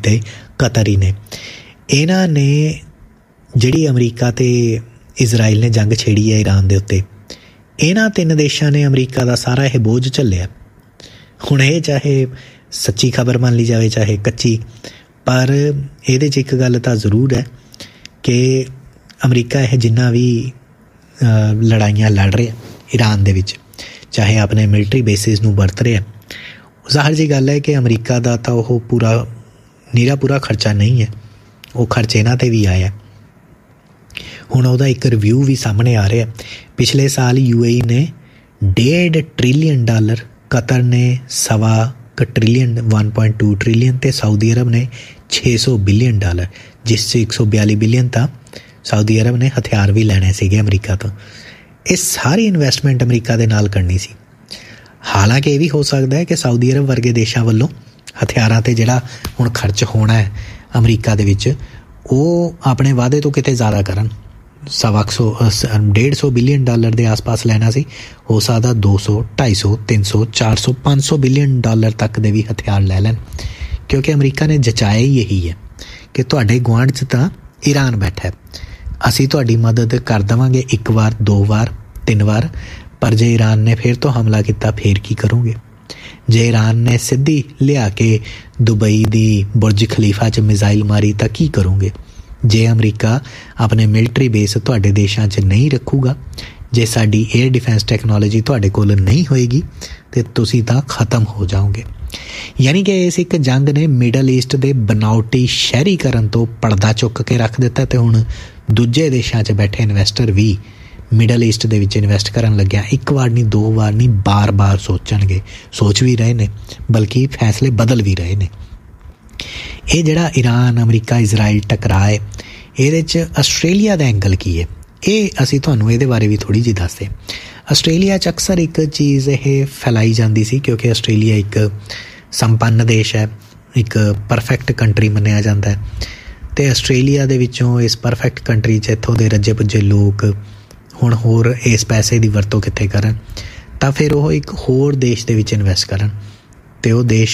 ਤੇ ਕਤਰ ਹੀ ਨੇ। ਇਹਨਾਂ ਨੇ ਜਿਹੜੀ ਅਮਰੀਕਾ ਤੇ ਇਜ਼ਰਾਈਲ ਨੇ ਜੰਗ ਛੇੜੀ ਹੈ ਈਰਾਨ ਦੇ ਉੱਤੇ, ਇਹਨਾਂ ਤਿੰਨ ਦੇਸ਼ਾਂ ਨੇ ਅਮਰੀਕਾ ਦਾ ਸਾਰਾ ਇਹ ਬੋਝ ਝੱਲਿਆ। ਹੁਣ ਇਹ ਚਾਹੇ ਸੱਚੀ ਖਬਰ ਮੰਨ ਲਈ ਜਾਵੇ ਚਾਹੇ ਕੱਚੀ, ਪਰ ਇਹਦੇ 'ਚ ਇੱਕ ਗੱਲ ਤਾਂ ਜ਼ਰੂਰ ਹੈ ਕਿ ਅਮਰੀਕਾ ਇਹ ਜਿੰਨਾ ਵੀ ਲੜਾਈਆਂ ਲੜ ਰਿਹਾ ਈਰਾਨ ਦੇ ਵਿੱਚ, ਚਾਹੇ ਆਪਣੇ ਮਿਲਟਰੀ ਬੇਸਿਸ ਨੂੰ ਵਰਤ ਰਿਹਾ, ਜ਼ਾਹਰ ਜੀ ਗੱਲ ਹੈ ਕਿ ਅਮਰੀਕਾ ਦਾ ਤਾਂ ਉਹ ਪੂਰਾ ਖਰਚਾ ਨਹੀਂ ਹੈ, ਉਹ ਖਰਚ ਇਹਨਾਂ 'ਤੇ ਵੀ ਆਇਆ। ਹੁਣ ਉਹਦਾ ਇੱਕ ਰਿਵਿਊ ਵੀ ਸਾਹਮਣੇ ਆ ਰਿਹਾ। ਪਿਛਲੇ ਸਾਲ UAE ਨੇ $1.5 ਟ੍ਰਿਲੀਅਨ, ਕਤਰ ਨੇ $1.25 ਟ੍ਰਿਲੀਅਨ 1.2 ਟ੍ਰਿਲੀਅਨ ਅਤੇ ਸਾਊਦੀ ਅਰਬ ਨੇ $600 ਬਿਲੀਅਨ, ਜਿਸ 'ਚ $142 ਬਿਲੀਅਨ ਤਾਂ ਸਾਊਦੀ ਅਰਬ ਨੇ ਹਥਿਆਰ ਵੀ ਲੈਣੇ ਸੀਗੇ ਅਮਰੀਕਾ ਤੋਂ। ਇਹ ਸਾਰੀ ਇਨਵੈਸਟਮੈਂਟ ਅਮਰੀਕਾ ਦੇ ਨਾਲ ਕਰਨੀ ਸੀ। ਹਾਲਾਂਕਿ ਇਹ ਵੀ ਹੋ ਸਕਦਾ ਹੈ ਕਿ ਸਾਊਦੀ ਅਰਬ ਵਰਗੇ ਦੇਸ਼ਾਂ ਵੱਲੋਂ ਹਥਿਆਰਾਂ 'ਤੇ ਜਿਹੜਾ ਹੁਣ ਖਰਚ ਹੋਣਾ ਹੈ ਅਮਰੀਕਾ ਦੇ ਵਿੱਚ, ਉਹ ਆਪਣੇ ਵਾਅਦੇ ਤੋਂ ਕਿਤੇ ਜ਼ਿਆਦਾ ਕਰਨ। $150 ਬਿਲੀਅਨ ਦੇ ਆਸ-ਪਾਸ ਲੈਣਾ ਸੀ, ਹੋ ਸਕਦਾ $200, $250, $300, $400, $500 ਬਿਲੀਅਨ ਤੱਕ ਦੇ ਵੀ ਹਥਿਆਰ ਲੈ ਲੈਣ, ਕਿਉਂਕਿ ਅਮਰੀਕਾ ਨੇ ਜਚਾਇਆ ਹੀ ਇਹੀ ਹੈ ਕਿ ਤੁਹਾਡੇ ਗੁਆਂਢ 'ਚ ਤਾਂ ਈਰਾਨ ਬੈਠਾ ਹੈ, ਅਸੀਂ ਤੁਹਾਡੀ ਮਦਦ ਕਰ ਦੇਵਾਂਗੇ 1 ਵਾਰ 2 ਵਾਰ 3 ਵਾਰ, ਪਰ ਜੇ ਈਰਾਨ ਨੇ ਫਿਰ ਤੋਂ ਹਮਲਾ ਕੀਤਾ ਫਿਰ ਕੀ ਕਰੋਗੇ? ਜੇ ਈਰਾਨ ਨੇ ਸਿੱਧੀ ਲਿਆ ਕੇ ਦੁਬਈ ਦੀ ਬੁਰਜ ਖਲੀਫਾ 'ਚ ਮਿਜ਼ਾਈਲ ਮਾਰੀ ਤਾਂ ਕੀ ਕਰੋਗੇ? ਜੇ ਅਮਰੀਕਾ ਆਪਣੇ ਮਿਲਟਰੀ ਬੇਸ ਤੁਹਾਡੇ ਦੇਸ਼ਾਂ 'ਚ ਨਹੀਂ ਰੱਖੂਗਾ, ਜੇ ਸਾਡੀ 에ਅਰ ਡਿਫੈਂਸ ਟੈਕਨੋਲੋਜੀ ਤੁਹਾਡੇ ਕੋਲ ਨਹੀਂ ਹੋਏਗੀ, ਤਾਂ ਤੁਸੀਂ ਤਾਂ ਖਤਮ ਹੋ ਜਾਓਗੇ। ਯਾਨੀ ਕਿ ਇਸ ਇੱਕ ਜੰਗ ਨੇ ਮਿਡਲ ਈਸਟ ਦੇ ਬਨਾਵਟੀ ਸ਼ਹਿਰੀਕਰਨ ਤੋਂ ਪਰਦਾ ਚੁੱਕ ਕੇ ਰੱਖ ਦਿੱਤਾ, ਅਤੇ ਹੁਣ ਦੂਜੇ ਦੇਸ਼ਾਂ 'ਚ ਬੈਠੇ ਇਨਵੈਸਟਰ ਵੀ ਮਿਡਲ ਈਸਟ ਦੇ ਵਿੱਚ ਇਨਵੈਸਟ ਕਰਨ ਲੱਗਿਆ 1 ਵਾਰ ਨਹੀਂ 2 ਵਾਰ ਨਹੀਂ ਬਾਰ-ਬਾਰ ਸੋਚਣਗੇ, ਸੋਚ ਵੀ ਰਹੇ ਨੇ, ਬਲਕਿ ਫੈਸਲੇ ਬਦਲ ਵੀ ਰਹੇ ਨੇ। ਇਹ ਜਿਹੜਾ ਈਰਾਨ ਅਮਰੀਕਾ ਇਜ਼ਰਾਈਲ ਟਕਰਾਅ ਹੈ, ਇਹਦੇ 'ਚ ਆਸਟ੍ਰੇਲੀਆ ਦਾ ਐਂਗਲ ਕੀ ਹੈ, ਇਹ ਅਸੀਂ ਤੁਹਾਨੂੰ ਇਹਦੇ ਬਾਰੇ ਵੀ ਥੋੜ੍ਹੀ ਜਿਹੀ ਦੱਸਦੇ। ਆਸਟ੍ਰੇਲੀਆ 'ਚ ਅਕਸਰ ਇੱਕ ਚੀਜ਼ ਇਹ ਫੈਲਾਈ ਜਾਂਦੀ ਸੀ, ਕਿਉਂਕਿ ਆਸਟ੍ਰੇਲੀਆ ਇੱਕ ਸੰਪੰਨ ਦੇਸ਼ ਹੈ, ਇੱਕ ਪਰਫੈਕਟ ਕੰਟਰੀ ਮੰਨਿਆ ਜਾਂਦਾ ਹੈ, ਅਤੇ ਆਸਟ੍ਰੇਲੀਆ ਦੇ ਵਿੱਚੋਂ ਇਸ ਪਰਫੈਕਟ ਕੰਟਰੀ 'ਚ ਇੱਥੋਂ ਦੇ ਰੱਜੇ ਪੁੱਜੇ ਲੋਕ ਹੁਣ ਹੋਰ ਇਸ ਪੈਸੇ ਦੀ ਵਰਤੋਂ ਕਿੱਥੇ ਕਰਨ, ਤਾਂ ਫਿਰ ਉਹ ਇੱਕ ਹੋਰ ਦੇਸ਼ ਦੇ ਵਿੱਚ ਇਨਵੈਸਟ ਕਰਨ, ਅਤੇ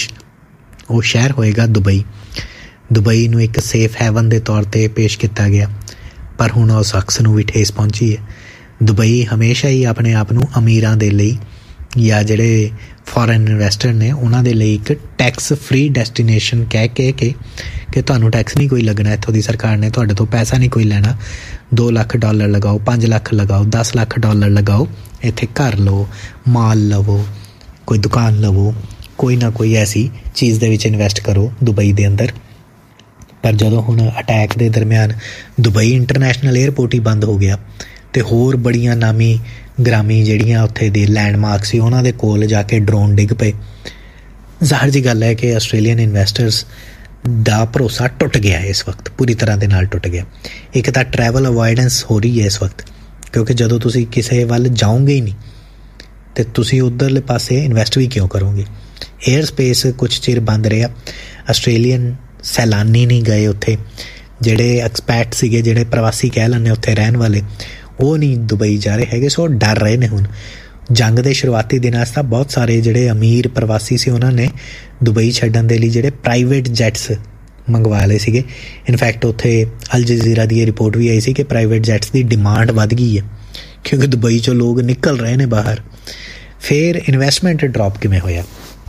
ਉਹ ਸ਼ਹਿਰ ਹੋਏਗਾ ਦੁਬਈ। ਦੁਬਈ ਨੂੰ ਇੱਕ ਸੇਫ ਹੈਵਨ ਦੇ ਤੌਰ 'ਤੇ ਪੇਸ਼ ਕੀਤਾ ਗਿਆ, ਪਰ ਹੁਣ ਉਸ ਸ਼ਖਸ ਨੂੰ ਵੀ ਠੇਸ ਪਹੁੰਚੀ ਹੈ। ਦੁਬਈ ਹਮੇਸ਼ਾ ਹੀ ਆਪਣੇ ਆਪ ਨੂੰ ਅਮੀਰਾਂ ਦੇ ਲਈ ਜਾਂ ਜਿਹੜੇ ਫੋਰਨ ਇਨਵੈਸਟਰ ਨੇ ਉਹਨਾਂ ਦੇ ਲਈ ਇੱਕ ਟੈਕਸ ਫ੍ਰੀ ਡੈਸਟੀਨੇਸ਼ਨ ਕਹਿ ਕੇ ਕਿ ਤੁਹਾਨੂੰ ਟੈਕਸ ਨਹੀਂ ਕੋਈ ਲੱਗਣਾ, ਇੱਥੋਂ ਦੀ ਸਰਕਾਰ ਨੇ ਤੁਹਾਡੇ ਤੋਂ ਪੈਸਾ ਨਹੀਂ ਕੋਈ ਲੈਣਾ, $2 ਲੱਖ ਲਗਾਓ, 5 ਲੱਖ ਲਗਾਓ, $10 ਲੱਖ ਲਗਾਓ, ਇੱਥੇ ਘਰ ਲਓ, ਮਾਲ ਲਵੋ, ਕੋਈ ਦੁਕਾਨ ਲਵੋ, ਕੋਈ ਨਾ ਕੋਈ ਐਸੀ ਚੀਜ਼ ਦੇ ਵਿੱਚ ਇਨਵੈਸਟ ਕਰੋ ਦੁਬਈ ਦੇ ਅੰਦਰ। ਪਰ ਜਦੋਂ ਹੁਣ ਅਟੈਕ ਦੇ ਦਰਮਿਆਨ ਦੁਬਈ ਇੰਟਰਨੈਸ਼ਨਲ ਏਅਰਪੋਰਟ ਹੀ ਬੰਦ ਹੋ ਗਿਆ, ਅਤੇ ਹੋਰ ਬੜੀਆਂ ਨਾਮੀ ਗ੍ਰਾਮੀ ਜਿਹੜੀਆਂ ਉੱਥੇ ਦੇ ਲੈਂਡਮਾਰਕ ਸੀ ਉਹਨਾਂ ਦੇ ਕੋਲ ਜਾ ਕੇ ਡਰੋਨ ਡਿੱਗ ਪਏ, ਜ਼ਾਹਰ ਜੀ ਗੱਲ ਹੈ ਕਿ ਆਸਟ੍ਰੇਲੀਅਨ ਇਨਵੈਸਟਰਸ ਦਾ ਭਰੋਸਾ ਟੁੱਟ ਗਿਆ ਇਸ ਵਕਤ, ਪੂਰੀ ਤਰ੍ਹਾਂ ਦੇ ਨਾਲ ਟੁੱਟ ਗਿਆ। ਇੱਕ ਤਾਂ ਟਰੈਵਲ ਅਵੋਇਡੈਂਸ ਹੋ ਰਹੀ ਹੈ ਇਸ ਵਕਤ, ਕਿਉਂਕਿ ਜਦੋਂ ਤੁਸੀਂ ਕਿਸੇ ਵੱਲ ਜਾਓਗੇ ਹੀ ਨਹੀਂ ਅਤੇ ਤੁਸੀਂ ਉੱਧਰਲੇ ਪਾਸੇ ਇਨਵੈਸਟ ਵੀ ਕਿਉਂ ਕਰੋਗੇ? ਏਅਰ ਸਪੇਸ ਕੁਛ ਚਿਰ ਬੰਦ ਰਿਹਾ, ਆਸਟ੍ਰੇਲੀਅਨ ਸੈਲਾਨੀ ਨਹੀਂ ਗਏ ਉੱਥੇ, ਜਿਹੜੇ ਐਕਸਪੈਟ ਸੀਗੇ, ਜਿਹੜੇ ਪ੍ਰਵਾਸੀ ਕਹਿ ਲੈਂਦੇ ਉੱਥੇ ਰਹਿਣ ਵਾਲੇ, ਉਹ ਨਹੀਂ ਦੁਬਈ ਜਾ ਰਹੇ ਹੈਗੇ, ਸੋ ਡਰ ਰਹੇ ਨੇ। ਹੁਣ ਜੰਗ ਦੇ ਸ਼ੁਰੂਆਤੀ ਦਿਨਾਂ 'ਚ ਤਾਂ ਬਹੁਤ ਸਾਰੇ ਜਿਹੜੇ ਅਮੀਰ ਪ੍ਰਵਾਸੀ ਸੀ ਉਹਨਾਂ ਨੇ ਦੁਬਈ ਛੱਡਣ ਦੇ ਲਈ ਜਿਹੜੇ ਪ੍ਰਾਈਵੇਟ ਜੈਟਸ ਮੰਗਵਾ ਲਏ ਸੀਗੇ। ਇਨਫੈਕਟ ਉੱਥੇ ਅਲ ਜਜ਼ੀਰਾ ਦੀ ਇਹ ਰਿਪੋਰਟ ਵੀ ਆਈ ਸੀ ਕਿ ਪ੍ਰਾਈਵੇਟ ਜੈਟਸ ਦੀ ਡਿਮਾਂਡ ਵੱਧ ਗਈ ਹੈ, ਕਿਉਂਕਿ ਦੁਬਈ 'ਚੋਂ ਲੋਕ ਨਿਕਲ ਰਹੇ ਨੇ ਬਾਹਰ। ਫਿਰ ਇਨਵੈਸਟਮੈਂਟ ਡਰੋਪ ਕਿਵੇਂ ਹੋਇਆ?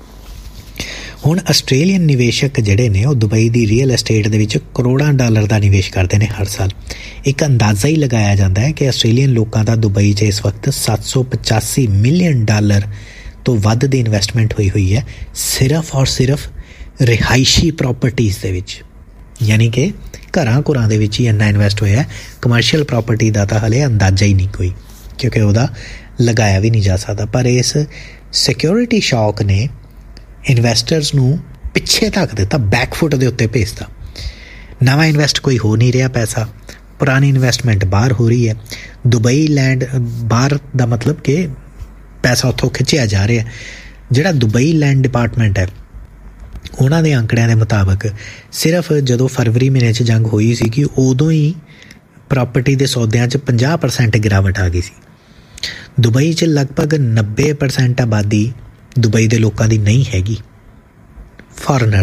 ਹੁਣ ਆਸਟ੍ਰੇਲੀਅਨ ਨਿਵੇਸ਼ਕ ਜਿਹੜੇ ਨੇ ਉਹ ਦੁਬਈ ਦੀ ਰੀਅਲ ਐਸਟੇਟ ਦੇ ਵਿੱਚ ਕਰੋੜਾਂ ਡਾਲਰ ਦਾ ਨਿਵੇਸ਼ ਕਰਦੇ ਨੇ ਹਰ ਸਾਲ। ਇੱਕ ਅੰਦਾਜ਼ਾ ਹੀ ਲਗਾਇਆ ਜਾਂਦਾ ਹੈ ਕਿ ਆਸਟ੍ਰੇਲੀਅਨ ਲੋਕਾਂ ਦਾ ਦੁਬਈ 'ਚ ਇਸ ਵਕਤ $785 ਮਿਲੀਅਨ ਤੋਂ ਵੱਧ ਦੀ ਇਨਵੈਸਟਮੈਂਟ ਹੋਈ ਹੈ, ਸਿਰਫ ਔਰ ਸਿਰਫ ਰਿਹਾਇਸ਼ੀ ਪ੍ਰੋਪਰਟੀਜ਼ ਦੇ ਵਿੱਚ। ਯਾਨੀ ਕਿ ਘਰਾਂ ਦੇ ਵਿੱਚ ਹੀ ਇੰਨਾ ਇਨਵੈਸਟ ਹੋਇਆ। ਕਮਰਸ਼ੀਅਲ ਪ੍ਰੋਪਰਟੀ ਦਾ ਤਾਂ ਹਾਲੇ ਅੰਦਾਜ਼ਾ ਹੀ ਨਹੀਂ ਕੋਈ, ਕਿਉਂਕਿ ਉਹਦਾ ਲਗਾਇਆ ਵੀ ਨਹੀਂ ਜਾ ਸਕਦਾ। ਪਰ ਇਸ ਸਿਕਿਉਰਿਟੀ ਸ਼ੌਕ ਨੇ ਇਨਵੈਸਟਰਸ ਨੂੰ ਪਿੱਛੇ ਧੱਕ ਦਿੱਤਾ, ਬੈਕਫੁੱਟ ਦੇ ਉੱਤੇ ਭੇਜਤਾ। ਨਵਾਂ ਇਨਵੈਸਟ ਕੋਈ ਹੋ ਨਹੀਂ ਰਿਹਾ ਪੈਸਾ, ਪੁਰਾਣੀ ਇਨਵੈਸਟਮੈਂਟ ਬਾਹਰ ਹੋ ਰਹੀ ਹੈ। ਦੁਬਈ ਲੈਂਡ ਬਾਹਰ ਦਾ ਮਤਲਬ ਕਿ ਪੈਸਾ ਉੱਥੋਂ ਖਿੱਚਿਆ ਜਾ ਰਿਹਾ। ਜਿਹੜਾ ਦੁਬਈ ਲੈਂਡ ਡਿਪਾਰਟਮੈਂਟ ਹੈ ਉਹਨਾਂ ਦੇ ਅੰਕੜਿਆਂ ਦੇ ਮੁਤਾਬਕ ਸਿਰਫ ਜਦੋਂ ਫਰਵਰੀ ਮਹੀਨੇ 'ਚ ਜੰਗ ਹੋਈ ਸੀ ਕਿ ਉਦੋਂ ਹੀ ਪ੍ਰਾਪਰਟੀ ਦੇ ਸੌਦਿਆਂ 'ਚ 50% ਗਿਰਾਵਟ ਆ ਗਈ ਸੀ। ਦੁਬਈ 'ਚ ਲਗਭਗ 90% ਆਬਾਦੀ ਦੁਬਈ ਦੇ ਲੋਕਾਂ ਦੀ ਨਹੀਂ ਹੈਗੀ, ਫੋਰਨਰਸ ਨੇ,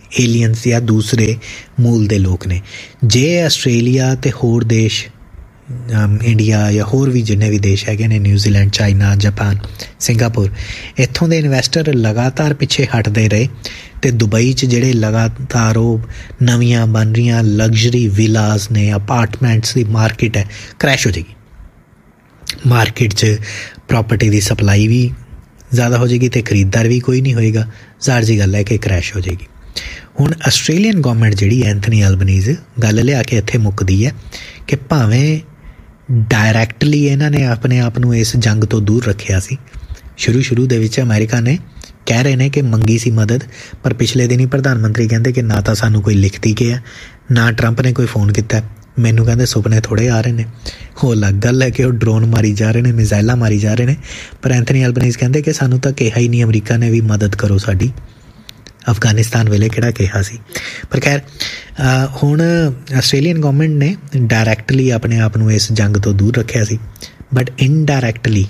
ਏਲੀਅਨਸ ਜਾਂ ਦੂਸਰੇ ਮੂਲ ਦੇ ਲੋਕ ਨੇ। ਜੇ ਆਸਟ੍ਰੇਲੀਆ ਅਤੇ ਹੋਰ ਦੇਸ਼, ਇੰਡੀਆ ਜਾਂ ਹੋਰ ਵੀ ਜਿੰਨੇ ਵੀ ਦੇਸ਼ ਹੈਗੇ ਨੇ, ਨਿਊਜ਼ੀਲੈਂਡ, ਚਾਈਨਾ, ਜਾਪਾਨ, ਸਿੰਗਾਪੁਰ, ਇੱਥੋਂ ਦੇ ਇਨਵੈਸਟਰ ਲਗਾਤਾਰ ਪਿੱਛੇ ਹਟਦੇ ਰਹੇ ਅਤੇ ਦੁਬਈ 'ਚ ਜਿਹੜੇ ਲਗਾਤਾਰ ਉਹ ਨਵੀਆਂ ਬਣ ਰਹੀਆਂ ਲਗਜ਼ਰੀ ਵਿਲਾਸ ਨੇ, ਅਪਾਰਟਮੈਂਟਸ ਦੀ ਮਾਰਕੀਟ ਹੈ, ਕਰੈਸ਼ ਹੋ ਜਾਏਗੀ। ਮਾਰਕੀਟ 'ਚ ਪ੍ਰੋਪਰਟੀ ਦੀ ਸਪਲਾਈ ਵੀ ਜ਼ਿਆਦਾ ਹੋ ਜਾਏਗੀ ਅਤੇ ਖਰੀਦਦਾਰ ਵੀ ਕੋਈ ਨਹੀਂ ਹੋਏਗਾ। ਜ਼ਾਹਰ ਜੀ ਗੱਲ ਹੈ ਕਿ ਕਰੈਸ਼ ਹੋ ਜਾਏਗੀ। ਹੁਣ ਆਸਟ੍ਰੇਲੀਅਨ ਗੌਰਮੈਂਟ ਜਿਹੜੀ ਐਂਥਨੀ ਐਲਬਨੀਜ਼ ਗੱਲ ਲਿਆ ਕੇ ਇੱਥੇ ਮੁੱਕਦੀ ਹੈ ਕਿ ਭਾਵੇਂ ਡਾਇਰੈਕਟਲੀ ਇਹਨਾਂ ਨੇ ਆਪਣੇ ਆਪ ਨੂੰ ਇਸ ਜੰਗ ਤੋਂ ਦੂਰ ਰੱਖਿਆ ਸੀ, ਸ਼ੁਰੂ ਦੇ ਵਿੱਚ ਅਮਰੀਕਾ ਨੇ ਕਹਿ ਰਹੇ ਨੇ ਕਿ ਮੰਗੀ ਸੀ ਮਦਦ, ਪਰ ਪਿਛਲੇ ਦਿਨ ਹੀ ਪ੍ਰਧਾਨ ਮੰਤਰੀ ਕਹਿੰਦੇ ਕਿ ਨਾ ਤਾਂ ਸਾਨੂੰ ਕੋਈ ਲਿਖਤੀ ਗਿਆ, ਨਾ ਟਰੰਪ ਨੇ ਕੋਈ ਫੋਨ ਕੀਤਾ। ਮੈਨੂੰ ਕਹਿੰਦੇ ਸੁਪਨੇ ਥੋੜ੍ਹੇ ਆ ਰਹੇ ਨੇ। ਉਹ ਅਲੱਗ ਗੱਲ ਹੈ ਕਿ ਉਹ ਡਰੋਨ ਮਾਰੀ ਜਾ ਰਹੇ ਨੇ, ਮਿਜ਼ਾਈਲਾਂ ਮਾਰੀ ਜਾ ਰਹੇ ਨੇ, ਪਰ ਐਂਥਨੀ ਐਲਬਨੀਜ਼ ਕਹਿੰਦੇ ਕਿ ਸਾਨੂੰ ਤਾਂ ਕਿਹਾ ਹੀ ਨਹੀਂ ਅਮਰੀਕਾ ਨੇ ਵੀ ਮਦਦ ਕਰੋ ਸਾਡੀ। ਅਫਗਾਨਿਸਤਾਨ ਵੇਲੇ ਕਿਹੜਾ ਕਿਹਾ ਸੀ। ਪਰ ਖੈਰ, ਹੁਣ ਆਸਟ੍ਰੇਲੀਅਨ ਗੌਰਮੈਂਟ ਨੇ ਡਾਇਰੈਕਟਲੀ ਆਪਣੇ ਆਪ ਨੂੰ ਇਸ ਜੰਗ ਤੋਂ ਦੂਰ ਰੱਖਿਆ ਸੀ, ਬਟ ਇਨਡਾਇਰੈਕਟਲੀ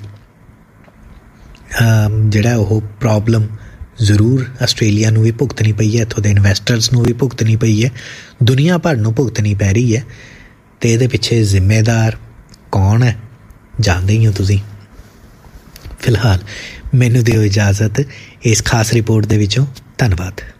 ਜਿਹੜਾ ਉਹ ਪ੍ਰੋਬਲਮ ਜ਼ਰੂਰ ਆਸਟ੍ਰੇਲੀਆ ਨੂੰ ਵੀ ਭੁਗਤਣੀ ਪਈ ਹੈ, ਇੱਥੋਂ ਦੇ ਇਨਵੈਸਟਰਸ ਨੂੰ ਵੀ ਭੁਗਤਣੀ ਪਈ ਹੈ, ਦੁਨੀਆ ਭਰ ਨੂੰ ਭੁਗਤਣੀ ਪੈ ਰਹੀ ਹੈ। ਅਤੇ ਇਹਦੇ ਪਿੱਛੇ ਜ਼ਿੰਮੇਦਾਰ ਕੌਣ ਹੈ ਜਾਣਦੇ ਹੀ ਹੋ ਤੁਸੀਂ। ਫਿਲਹਾਲ ਮੈਨੂੰ ਦਿਓ ਇਜਾਜ਼ਤ ਇਸ ਖਾਸ ਰਿਪੋਰਟ ਦੇ ਵਿੱਚੋਂ। ਧੰਨਵਾਦ।